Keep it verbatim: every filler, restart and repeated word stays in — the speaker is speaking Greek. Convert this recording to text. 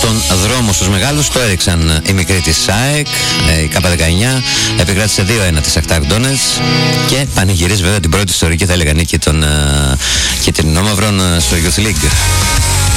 στον δρόμο στους μεγάλους. Το έριξαν οι μικροί της ΣΑΕΚ, η Κάπα δεκαεννιά επικράτησε δύο ένα της Ακτάρ Ντόνετς και πανηγυρίζει βέβαια την πρώτη ιστορική, θα έλεγα, νίκη των, και την Όμαυρων στο Youth League.